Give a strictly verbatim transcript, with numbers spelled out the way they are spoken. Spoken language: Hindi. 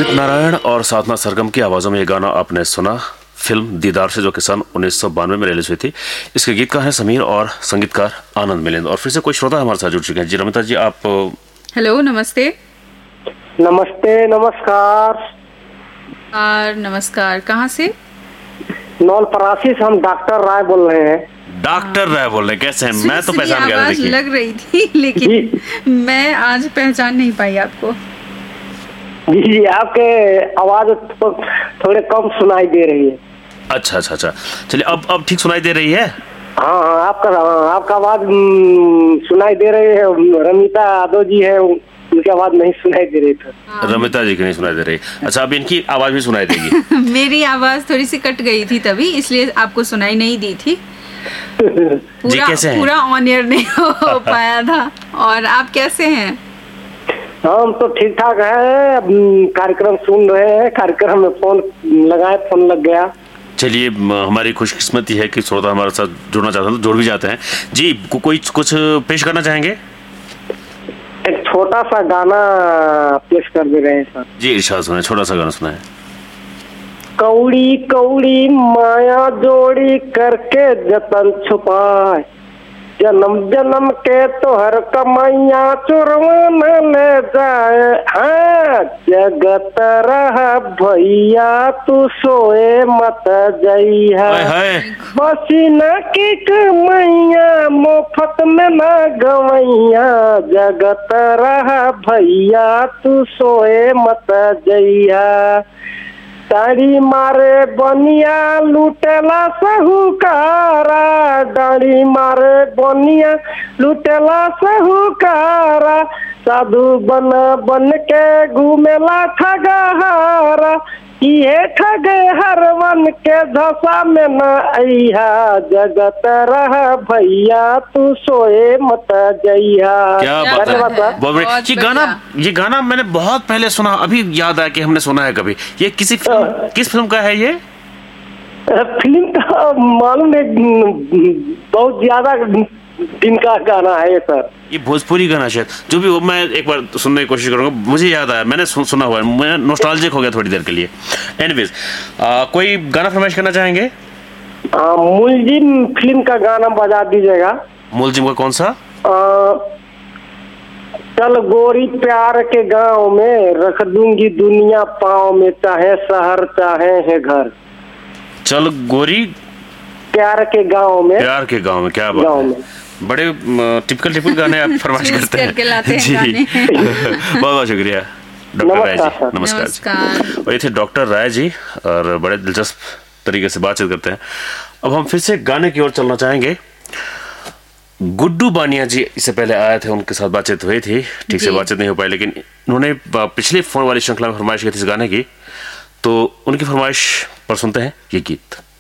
उदित नारायण और साधना सरगम की आवाज़ों में ये गाना आपने सुना फिल्म दीदार से, जो कि सन उन्नीस सौ बानवे में रिलीज हुई थी। इसके गीतकार हैं समीर और संगीतकार आनंद मिलिंद। और फिर से कोई श्रोता हमारे साथ जुड़ चुके हैं। जी रमिता जी, आप हेलो, नमस्ते। नमस्ते, नमस्कार। और नमस्कार, कहाँ से? नौलपरासी से हम डॉक्टर राय बोल रहे हैं। डॉक्टर राय बोल रहे हैं, कैसे हैं? मैं तो पहचान गया, आवाज लग रही थी, लेकिन मैं आज पहचान नहीं पाई आपको। जी, आपके आवाज तो थोड़े कम सुनाई दे रही है। अच्छा अच्छा अच्छा, चलिए अब अब ठीक सुनाई दे रही है। हाँ हाँ, आपका आपका आवाज सुनाई दे रही है। रमिता यादव जी है, उनकी आवाज नहीं सुनाई दे रही था। रमिता जी की नहीं सुनाई दे रही। अच्छा, अब इनकी आवाज भी सुनाई देगी। मेरी आवाज थोड़ी सी कट गई थी तभी, इसलिए आपको सुनाई नहीं दी थी। जी कैसे हैं? पूरा ऑन एयर नहीं हो पाया था। और आप कैसे हैं? हम तो ठीक ठाक है। कार्यक्रम सुन रहे हैं, कार्यक्रम में फोन लगाए, फोन लग गया। चलिए, हमारी खुशकिस्मती है कि श्रोता हमारे साथ जुड़ना चाहते हैं तो जुड़ भी जाते हैं। जी, को, कोई कुछ पेश करना चाहेंगे? एक छोटा सा गाना पेश कर दे रहे हैं सर। जी इरशाद सुनाए, छोटा सा गाना सुनाए। कौड़ी कौड़ी माया जोड़ी करके जतन छुपाए, जन्म जन्म के तोहर कमैया चुरवा न ले जाए। हाँ, जगत रह भैया तू सोए मत जइहा, बसीना की कमैया मुफ्त में न गवैया। जगत रह भैया तू सोए मत जइहा, डाड़ी मारे बनिया लुटेला साहूकारा। डाड़ी मारे बनिया लुटेला साहूकारा, साधु बन बन के घूमेला ठगहारा। ये ठगे हर वन के धसा में न अइहा, जगत रह भैया तू सोए मत जइहा। क्या बात है, बहुत बढ़िया। ये गाना ये गाना मैंने बहुत पहले सुना, अभी याद आया कि हमने सुना है कभी। ये किसी फिल्म, किस फिल्म का है ये? फिल्म का मालूम है, बहुत ज्यादा दिन का गाना है सर। ये भोजपुरी गाना शायद, जो भी हो, मैं एक बार सुनने की कोशिश करूंगा। मुझे याद आया, मैंने सु, सुना हुआ है। मैं नॉस्टैल्जिक हो गया थोड़ी देर के लिए। एनीवेज, कोई गाना फरमाइश करना चाहेंगे? मुलजिम फिल्म का गाना बजा दीजिएगा। मुलजिम का कौन सा? आ, चल गोरी प्यार के गांव में रख दूंगी दुनिया पाँव में, चाहे शहर चाहे है घर। चल गोरी प्यार के गांव में, प्यार के गांव में, क्या बात है। बड़े टिपिकल टिपिकल गाने आप फरमाइश करते हैं जी। बहुत बहुत शुक्रिया डॉक्टर राय जी, नमस्कार, नमस्कार। और ये थे डॉक्टर राय जी, और बड़े दिलचस्प तरीके से बातचीत करते हैं। अब हम फिर से गाने की ओर चलना चाहेंगे। गुड्डू बानिया जी इससे पहले आए थे, उनके साथ बातचीत हुई थी, ठीक से बातचीत नहीं हो पाई, लेकिन उन्होंने पिछले फोन वाली श्रृंखला में फरमाइश की थी इस गाने की, तो उनकी फरमाइश पर सुनते हैं ये गीत।